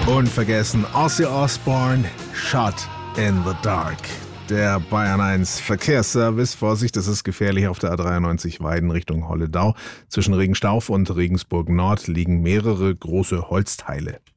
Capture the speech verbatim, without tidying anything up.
Unvergessen Ozzy Osbourne, Shot in the Dark. Der Bayern eins Verkehrsservice. Vorsicht, es ist gefährlich auf der A dreiundneunzig Weiden Richtung Holledau. Zwischen Regenstauf und Regensburg Nord liegen mehrere große Holzteile.